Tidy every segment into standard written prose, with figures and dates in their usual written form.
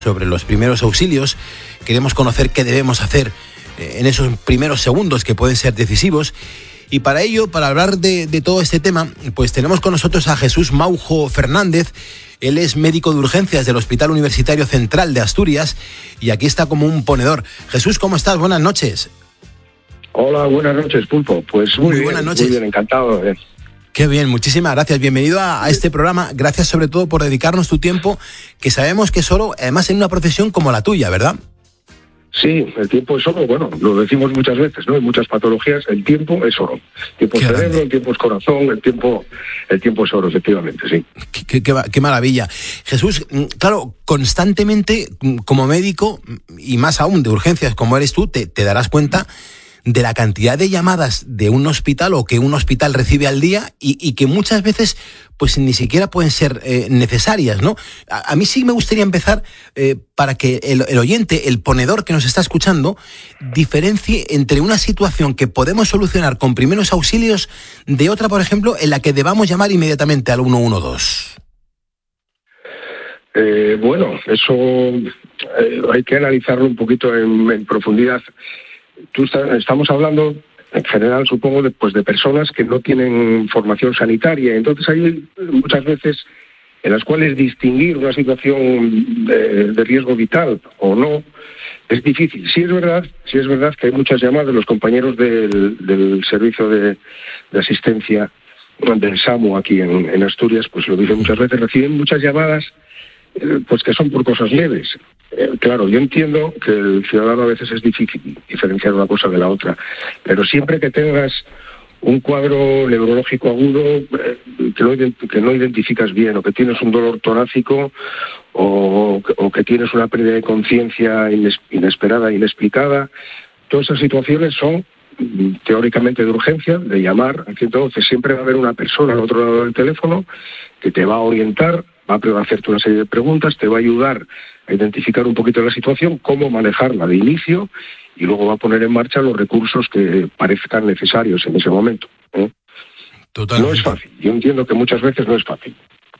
sobre los primeros auxilios. Queremos conocer qué debemos hacer en esos primeros segundos que pueden ser decisivos. Y para ello, para hablar de todo este tema, pues tenemos con nosotros a Jesús Maujo Fernández. Él es médico de urgencias del Hospital Universitario Central de Asturias y aquí está como un ponedor. Jesús, ¿cómo estás? Buenas noches. Hola, buenas noches, Pulpo. Pues muy bien, buenas noches. Muy bien, encantado. Qué bien, muchísimas gracias. Bienvenido a este programa. Gracias sobre todo por dedicarnos tu tiempo, que sabemos que es oro, además en una profesión como la tuya, ¿verdad? Sí, el tiempo es oro. Bueno, lo decimos muchas veces, ¿no? En muchas patologías, el tiempo es oro. El tiempo es cerebro, el tiempo es corazón, el tiempo es oro, efectivamente, sí. Qué maravilla. Jesús, claro, constantemente como médico, y más aún de urgencias como eres tú, te darás cuenta de la cantidad de llamadas de un hospital o que un hospital recibe al día y que muchas veces pues ni siquiera pueden ser necesarias, ¿no? A mí sí me gustaría empezar para que el oyente, el ponedor que nos está escuchando, diferencie entre una situación que podemos solucionar con primeros auxilios de otra, por ejemplo, en la que debamos llamar inmediatamente al 112. Bueno, eso hay que analizarlo un poquito en profundidad. Estamos hablando, en general, supongo, de personas que no tienen formación sanitaria. Entonces hay muchas veces en las cuales distinguir una situación de riesgo vital o no es difícil. Sí es verdad que hay muchas llamadas de los compañeros del servicio de asistencia del SAMU aquí en Asturias, pues lo dicen muchas veces, reciben muchas llamadas pues que son por cosas leves. Claro, yo entiendo que el ciudadano a veces es difícil diferenciar una cosa de la otra, pero siempre que tengas un cuadro neurológico agudo que no identificas bien, o que tienes un dolor torácico, o que tienes una pérdida de conciencia inesperada, inexplicada, todas esas situaciones son teóricamente de urgencia, de llamar. Entonces siempre va a haber una persona al otro lado del teléfono que te va a orientar, va a hacerte una serie de preguntas, te va a ayudar a identificar un poquito la situación, cómo manejarla de inicio, y luego va a poner en marcha los recursos que parezcan necesarios en ese momento. No es fácil. Yo entiendo que muchas veces no es fácil.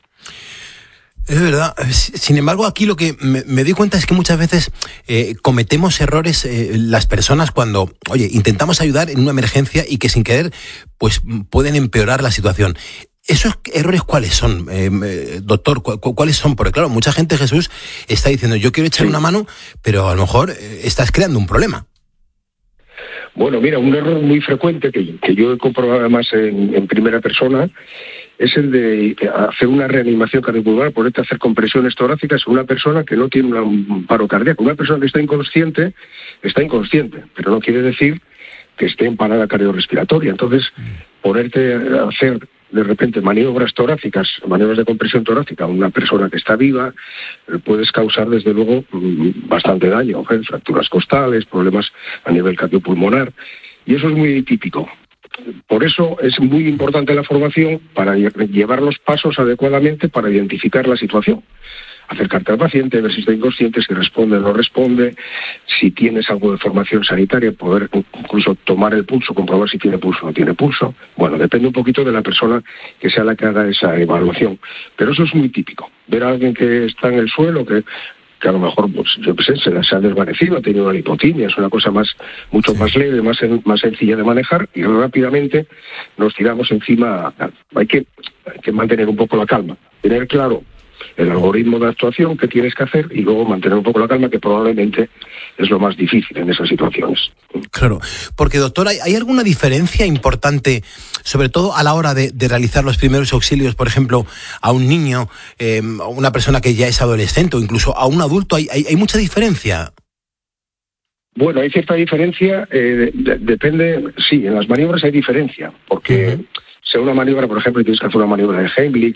Es verdad. Sin embargo, aquí lo que me doy cuenta es que muchas veces cometemos errores las personas cuando, intentamos ayudar en una emergencia y que sin querer pues pueden empeorar la situación. ¿Esos errores cuáles son, doctor? ¿Cuáles son? Porque claro, mucha gente, Jesús, está diciendo yo quiero echar una mano, pero a lo mejor estás creando un problema. Bueno, mira, un error muy frecuente que yo he comprobado además en primera persona es el de hacer una reanimación cardiopulmonar, ponerte a hacer compresiones torácicas en una persona que no tiene un paro cardíaco. Una persona que está inconsciente, pero no quiere decir que esté en parada cardiorrespiratoria. Entonces, ponerte a hacer de repente maniobras torácicas, maniobras de compresión torácica a una persona que está viva, puedes causar desde luego bastante daño, fracturas costales, problemas a nivel cardiopulmonar, y eso es muy típico. Por eso es muy importante la formación para llevar los pasos adecuadamente para identificar la situación. Acercarte al paciente, ver si está inconsciente, si responde o no responde, si tienes algo de formación sanitaria, poder incluso tomar el pulso, comprobar si tiene pulso o no tiene pulso. Bueno, depende un poquito de la persona que sea la que haga esa evaluación. Pero eso es muy típico. Ver a alguien que está en el suelo, que a lo mejor, pues yo qué sé, se ha desvanecido, ha tenido una hipotimia, es una cosa mucho más leve, más sencilla de manejar, y rápidamente nos tiramos encima. Hay que mantener un poco la calma, tener claro el algoritmo de actuación que tienes que hacer y luego mantener un poco la calma, que probablemente es lo más difícil en esas situaciones. Claro, porque doctor, ¿hay alguna diferencia importante, sobre todo a la hora de realizar los primeros auxilios, por ejemplo, a un niño, a una persona que ya es adolescente o incluso a un adulto? ¿Hay mucha diferencia? Bueno, hay cierta diferencia, depende, sí, en las maniobras hay diferencia, porque sea una maniobra, por ejemplo, tienes que hacer una maniobra de Heimlich,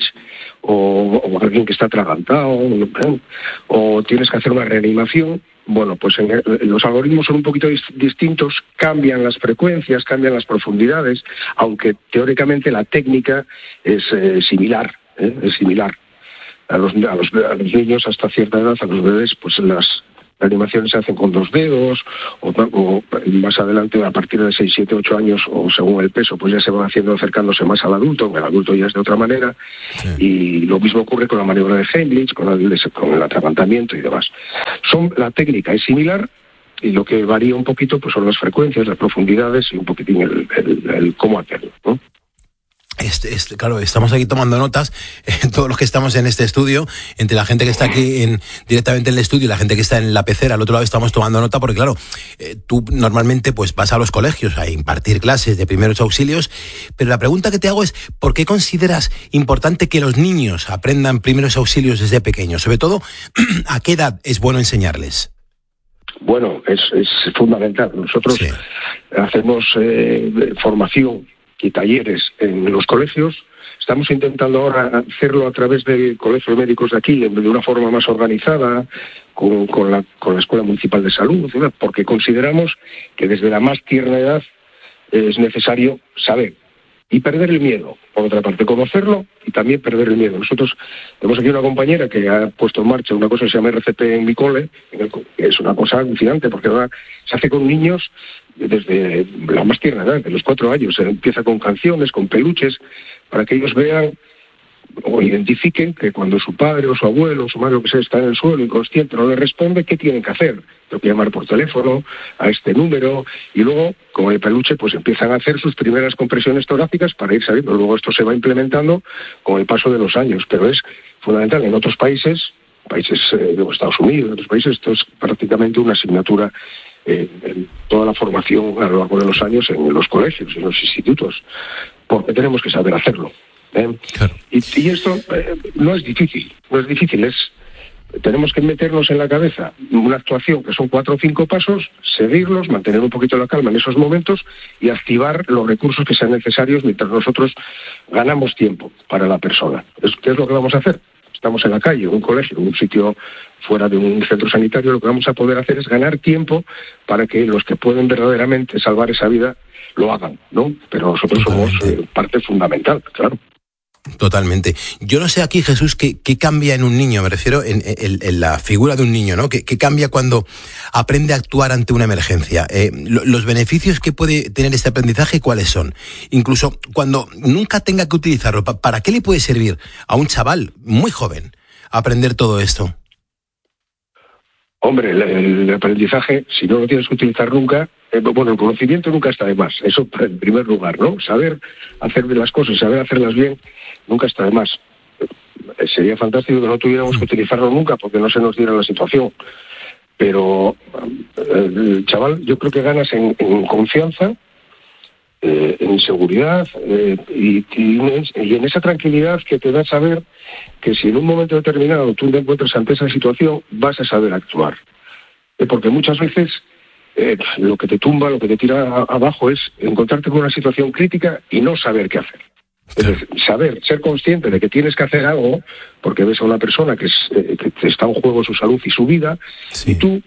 o alguien que está atragantado, o tienes que hacer una reanimación. Bueno, pues los algoritmos son un poquito distintos, cambian las frecuencias, cambian las profundidades, aunque teóricamente la técnica es similar. Es similar. A los niños hasta cierta edad, a los bebés, pues reanimaciones se hacen con 2 dedos, o más adelante, a partir de 6, 7, 8 años, o según el peso, pues ya se van haciendo, acercándose más al adulto, aunque el adulto ya es de otra manera, sí. Y lo mismo ocurre con la maniobra de Heimlich, con el atragantamiento y demás. La técnica es similar, y lo que varía un poquito pues son las frecuencias, las profundidades y un poquitín el cómo hacerlo, ¿no? Claro, estamos aquí tomando notas, todos los que estamos en este estudio, entre la gente que está aquí directamente en el estudio y la gente que está en la pecera, al otro lado estamos tomando nota porque, claro, tú normalmente pues vas a los colegios a impartir clases de primeros auxilios, pero la pregunta que te hago es, ¿por qué consideras importante que los niños aprendan primeros auxilios desde pequeños? Sobre todo, ¿a qué edad es bueno enseñarles? Bueno, es fundamental. Nosotros hacemos formación y talleres en los colegios. Estamos intentando ahora hacerlo a través del Colegio de Médicos de aquí, de una forma más organizada, con la Escuela Municipal de Salud, ¿verdad? Porque consideramos que desde la más tierna edad es necesario saber y perder el miedo. Por otra parte, conocerlo y también perder el miedo. Nosotros tenemos aquí una compañera que ha puesto en marcha una cosa que se llama RCP en mi cole, que es una cosa alucinante, porque ahora se hace con niños desde la más tierna edad, de los 4 años. Se empieza con canciones, con peluches, para que ellos vean o identifiquen que cuando su padre o su abuelo o su madre, lo que sea, está en el suelo inconsciente, no le responde, ¿qué tienen que hacer? Tengo que llamar por teléfono a este número, y luego, con el peluche, pues empiezan a hacer sus primeras compresiones torácicas para ir sabiendo. Luego esto se va implementando con el paso de los años, pero es fundamental. En otros países de Estados Unidos, en otros países, esto es prácticamente una asignatura en toda la formación a lo largo de los años en los colegios, en los institutos, porque tenemos que saber hacerlo. Claro. Y esto no es difícil, tenemos que meternos en la cabeza una actuación que son 4 o 5 pasos, seguirlos, mantener un poquito la calma en esos momentos y activar los recursos que sean necesarios mientras nosotros ganamos tiempo para la persona. ¿Qué es lo que vamos a hacer? Estamos en la calle, en un colegio, en un sitio fuera de un centro sanitario, lo que vamos a poder hacer es ganar tiempo para que los que pueden verdaderamente salvar esa vida lo hagan, ¿no? Pero nosotros somos parte fundamental, claro. Totalmente. Yo no sé aquí, Jesús, qué cambia en un niño, me refiero en la figura de un niño, ¿no? ¿Qué cambia cuando aprende a actuar ante una emergencia? Los beneficios que puede tener este aprendizaje, ¿cuáles son? Incluso cuando nunca tenga que utilizarlo, ¿para qué le puede servir a un chaval muy joven aprender todo esto? Hombre, el aprendizaje, si no lo tienes que utilizar nunca, el conocimiento nunca está de más. Eso en primer lugar, ¿no? Saber hacer las cosas, saber hacerlas bien, nunca está de más. Sería fantástico que no tuviéramos que utilizarlo nunca porque no se nos diera la situación. Pero el chaval, yo creo que ganas en confianza, en seguridad y en esa tranquilidad que te da saber que si en un momento determinado tú te encuentras ante esa situación, vas a saber actuar. Porque muchas veces lo que te tumba, lo que te tira abajo es encontrarte con una situación crítica y no saber qué hacer. Es decir, ser consciente de que tienes que hacer algo porque ves a una persona que está en juego su salud y su vida, y tú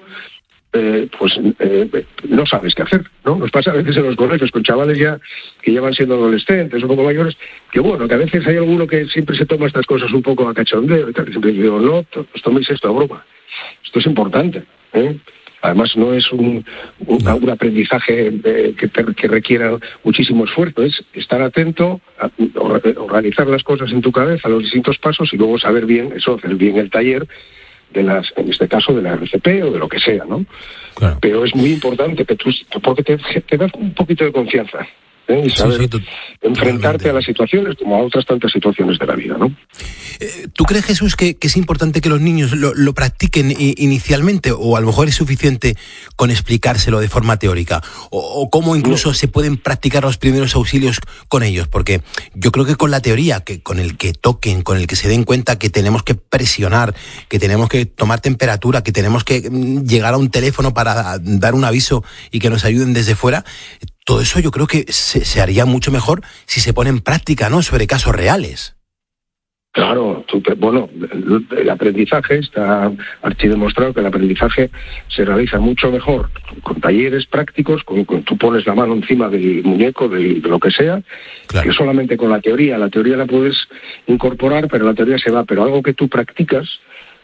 no sabes qué hacer, ¿no? Nos pasa a veces en los colegios con chavales ya que ya van siendo adolescentes o como mayores, que a veces hay alguno que siempre se toma estas cosas un poco a cachondeo y tal, y siempre digo, no, os toméis esto a broma. Esto es importante, ¿eh? Además no es un aprendizaje que requiera muchísimo esfuerzo, es estar atento, organizar las cosas en tu cabeza, los distintos pasos y luego saber bien eso, hacer bien el taller en este caso de la RCP o de lo que sea, ¿no? Claro. Pero es muy importante que porque te da un poquito de confianza, ¿eh? Y saber enfrentarte a las situaciones como a otras tantas situaciones de la vida, ¿no? ¿Tú crees, Jesús, que es importante que los niños lo practiquen inicialmente, o a lo mejor es suficiente con explicárselo de forma teórica? ¿O cómo incluso se pueden practicar los primeros auxilios con ellos? Porque yo creo que con la teoría, que con el que toquen, con el que se den cuenta que tenemos que presionar, que tenemos que tomar temperatura, que tenemos que llegar a un teléfono para dar un aviso y que nos ayuden desde fuera, todo eso yo creo que se haría mucho mejor si se pone en práctica, ¿no? Sobre casos reales. Claro, el aprendizaje está archidemostrado que el aprendizaje se realiza mucho mejor con talleres prácticos, tú pones la mano encima del muñeco, de lo que sea, claro, que solamente con la teoría. La teoría la puedes incorporar, pero la teoría se va. Pero algo que tú practicas,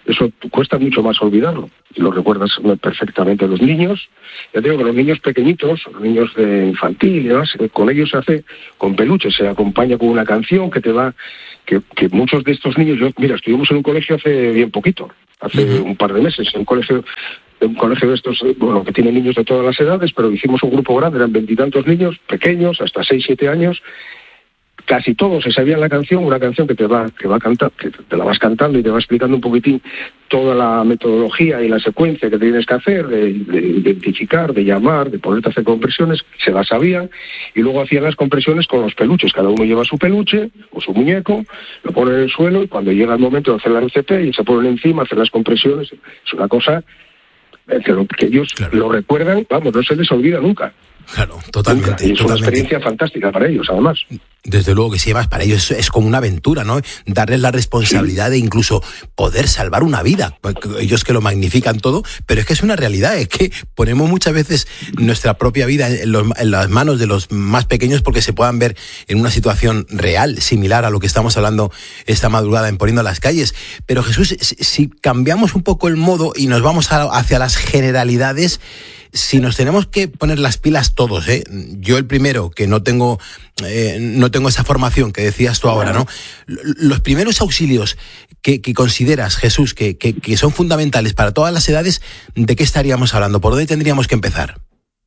eso cuesta mucho más olvidarlo. Y lo recuerdas perfectamente. Los niños, ya te digo que los niños pequeñitos, los niños de infantil y demás, con ellos se hace con peluches, se acompaña con una canción que te va, que muchos de estos niños, estuvimos en un colegio hace bien poquito, hace un par de meses, en un colegio de estos, que tiene niños de todas las edades, pero hicimos un grupo grande, eran 20 y tantos niños, pequeños, hasta 6, 7 años. Casi todos se sabían la canción, una canción que te va cantando, que te la vas cantando y te va explicando un poquitín toda la metodología y la secuencia que tienes que hacer, de identificar, de llamar, de ponerte a hacer compresiones, se la sabían, y luego hacían las compresiones con los peluches. Cada uno lleva su peluche o su muñeco, lo pone en el suelo, y cuando llega el momento de hacer la RCP y se ponen encima, hacen las compresiones. Es una cosa que ellos lo recuerdan, no se les olvida nunca. Claro, totalmente. Y es una experiencia fantástica para ellos, además. Desde luego que sí, además para ellos es como una aventura, ¿no? Darles la responsabilidad de incluso poder salvar una vida. Ellos que lo magnifican todo, pero es que es una realidad, es que ponemos muchas veces nuestra propia vida en las manos de los más pequeños porque se puedan ver en una situación real, similar a lo que estamos hablando esta madrugada en Poniendo las Calles. Pero Jesús, si cambiamos un poco el modo y nos vamos hacia las generalidades, si nos tenemos que poner las pilas todos, yo el primero, que no tengo esa formación que decías tú ahora, ¿no? Los primeros auxilios que consideras, Jesús, que son fundamentales para todas las edades, ¿de qué estaríamos hablando? ¿Por dónde tendríamos que empezar?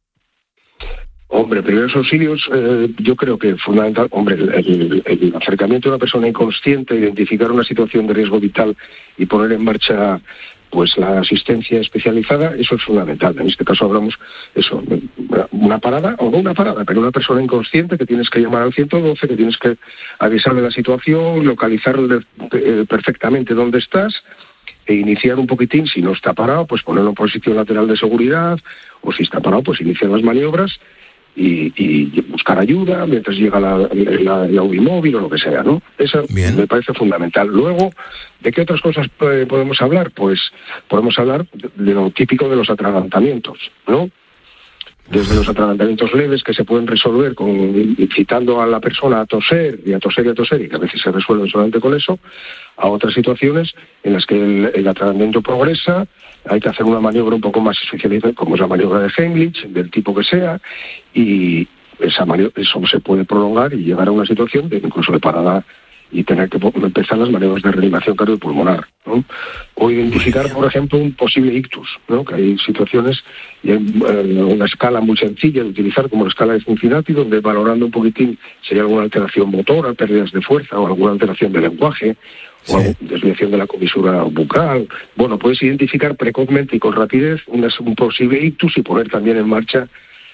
Hombre, primeros auxilios, yo creo que fundamental, el acercamiento de una persona inconsciente, identificar una situación de riesgo vital y poner en marcha la asistencia especializada, eso es fundamental. En este caso hablamos una parada, o no una parada, pero una persona inconsciente que tienes que llamar al 112, que tienes que avisar de la situación, localizar perfectamente dónde estás e iniciar un poquitín. Si no está parado, pues ponerlo en posición lateral de seguridad, o si está parado, pues iniciar las maniobras y buscar ayuda mientras llega la UBI o lo que sea, ¿no? Eso me parece fundamental. Luego, ¿de qué otras cosas podemos hablar? Pues podemos hablar de lo típico de los atragantamientos, ¿no? Desde los atragantamientos leves que se pueden resolver incitando a la persona a toser, y que a veces se resuelven solamente con eso, a otras situaciones en las que el atragantamiento progresa, hay que hacer una maniobra un poco más especializada, como es la maniobra de Heimlich, del tipo que sea, y eso se puede prolongar y llegar a una situación incluso de parada y tener que empezar las maniobras de reanimación cardiopulmonar, ¿no? O identificar, por ejemplo, un posible ictus, ¿no? Que hay situaciones y hay una escala muy sencilla de utilizar como la escala de Cincinnati, donde valorando un poquitín si hay alguna alteración motora, pérdidas de fuerza o alguna alteración del lenguaje, o desviación de la comisura bucal. Puedes identificar precozmente y con rapidez un posible ictus y poner también en marcha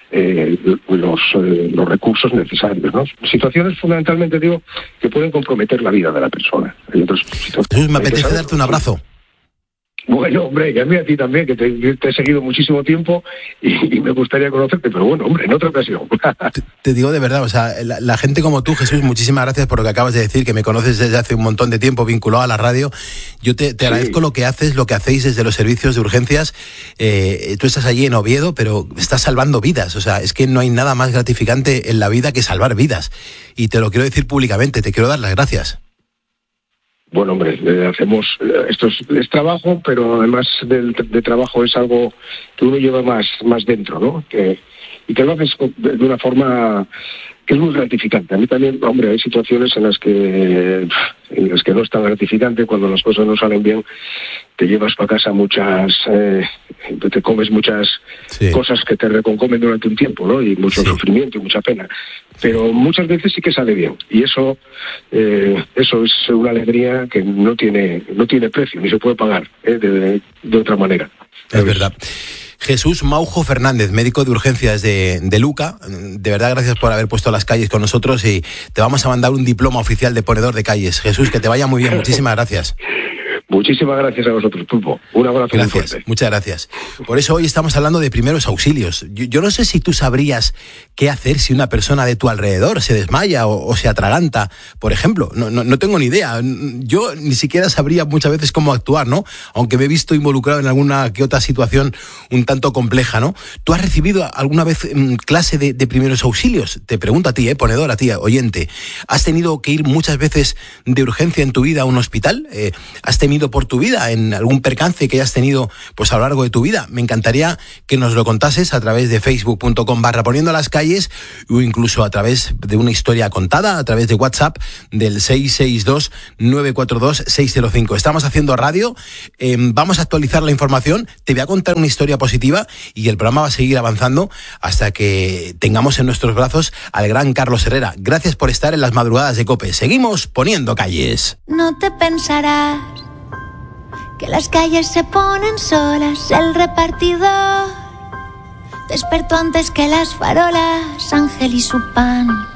los recursos necesarios, ¿no? Situaciones fundamentalmente, digo, que pueden comprometer la vida de la persona. Hay otras situaciones. Me apetece darte un abrazo. Bueno, hombre, y a mí a ti también, que te he seguido muchísimo tiempo y me gustaría conocerte, pero bueno, hombre, en otra ocasión. Te digo de verdad, la gente como tú, Jesús, muchísimas gracias por lo que acabas de decir, que me conoces desde hace un montón de tiempo vinculado a la radio. Yo te agradezco lo que haces, lo que hacéis desde los servicios de urgencias. Tú estás allí en Oviedo, pero estás salvando vidas. Es que no hay nada más gratificante en la vida que salvar vidas. Y te lo quiero decir públicamente, te quiero dar las gracias. Bueno, hombre, hacemos esto es trabajo, pero además de trabajo es algo que uno lleva más dentro, ¿no? Y que lo haces de una forma que es muy gratificante. A mí también, hombre, hay situaciones en las que no es tan gratificante. Cuando las cosas no salen bien, te llevas para casa te comes muchas cosas que te reconcomen durante un tiempo, ¿no? Y mucho sufrimiento y mucha pena. Pero muchas veces sí que sale bien. Y eso es una alegría que no tiene precio, ni se puede pagar de otra manera. Es verdad. Jesús Maujo Fernández, médico de urgencias de Luca, de verdad gracias por haber puesto las calles con nosotros y te vamos a mandar un diploma oficial de ponedor de calles. Jesús, que te vaya muy bien, muchísimas gracias. Muchísimas gracias a vosotros, Pulpo. Un abrazo muy fuerte. Muchas gracias. Por eso hoy estamos hablando de primeros auxilios. Yo no sé si tú sabrías qué hacer si una persona de tu alrededor se desmaya o se atraganta, por ejemplo. No tengo ni idea. Yo ni siquiera sabría muchas veces cómo actuar, ¿no? Aunque me he visto involucrado en alguna que otra situación un tanto compleja, ¿no? ¿Tú has recibido alguna vez clase de primeros auxilios? Te pregunto a ti, ponedor, a ti, oyente. ¿Has tenido que ir muchas veces de urgencia en tu vida a un hospital? ¿Has tenido vivido por tu vida, en algún percance que hayas tenido pues a lo largo de tu vida. Me encantaría que nos lo contases a través de facebook.com/Poniendo las Calles, o incluso a través de una historia contada, a través de WhatsApp del 662-942-605. Estamos haciendo radio, vamos a actualizar la información, te voy a contar una historia positiva y el programa va a seguir avanzando hasta que tengamos en nuestros brazos al gran Carlos Herrera. Gracias por estar en las madrugadas de COPE. Seguimos poniendo calles. No te pensarás que las calles se ponen solas. El repartidor despertó antes que las farolas. Ángel y su pan